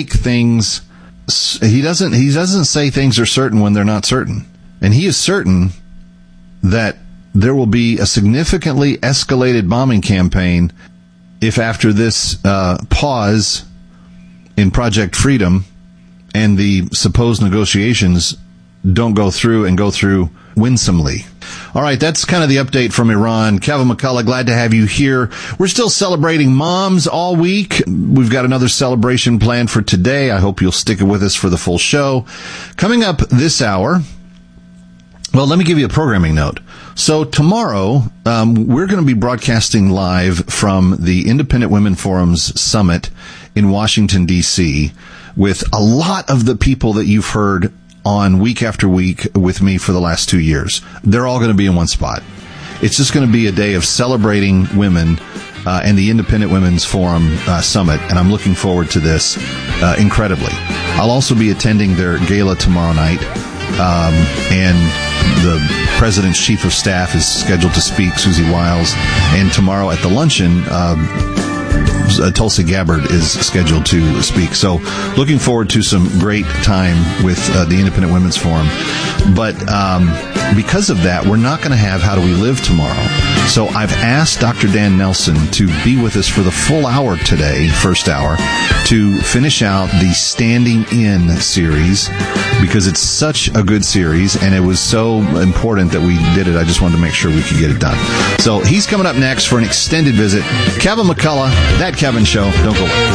make things. He doesn't say things are certain when they're not certain, and he is certain that there will be a significantly escalated bombing campaign if after this pause in Project Freedom and the supposed negotiations don't go through winsomely. All right, that's kind of the update from Iran. Kevin McCullough, glad to have you here. We're still celebrating moms all week. We've got another celebration planned for today. I hope you'll stick with us for the full show. Coming up this hour, well, let me give you a programming note. So tomorrow, we're going to be broadcasting live from the Independent Women Forum's Summit in Washington, D.C., with a lot of the people that you've heard on week after week with me for the last 2 years. They're all going to be in one spot. It's just going to be a day of celebrating women and the Independent Women's Forum Summit, and I'm looking forward to this incredibly. I'll also be attending their gala tomorrow night, and the President's Chief of Staff is scheduled to speak, Susie Wiles, and tomorrow at the luncheon, Tulsi Gabbard is scheduled to speak. So looking forward to some great time with the Independent Women's Forum. But because of that, we're not going to have How Do We Live tomorrow. So I've asked Dr. Dan Nelson to be with us for the full hour today, first hour, to finish out the Standing In series, because it's such a good series and it was so important that we did it. I just wanted to make sure we could get it done. So he's coming up next for an extended visit. Kevin McCullough, That Kevin Show. Don't go away.